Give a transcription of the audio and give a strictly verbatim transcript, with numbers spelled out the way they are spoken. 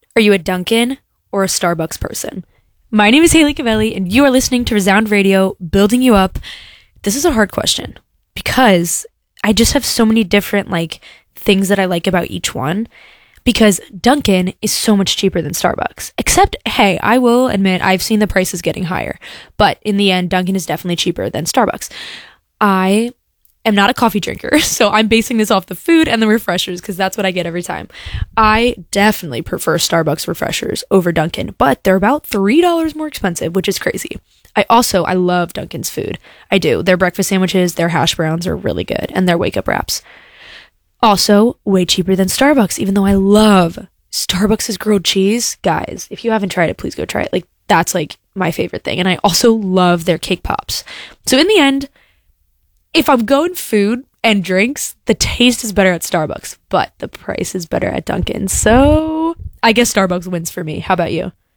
Are you a Dunkin' or a Starbucks person? My name is Haley Cavelli, and you are listening to Resound Radio, building you up. This is a hard question because I just have so many different like things that I like about each one. Because Dunkin' is so much cheaper than Starbucks. Except, hey, I will admit I've seen the prices getting higher. But in the end, Dunkin' is definitely cheaper than Starbucks. I am not a coffee drinker, so I'm basing this off the food and the refreshers because that's what I get every time. I definitely prefer Starbucks refreshers over Dunkin', but they're about three dollars more expensive, which is crazy. I also, I love Dunkin's food. I do. Their breakfast sandwiches, their hash browns are really good, and their wake-up wraps. Also, way cheaper than Starbucks, even though I love Starbucks' grilled cheese. Guys, if you haven't tried it, please go try it. Like, that's like my favorite thing. And I also love their cake pops. So in the end, if I'm going food and drinks, the taste is better at Starbucks, but the price is better at Dunkin'. So I guess Starbucks wins for me. How about you?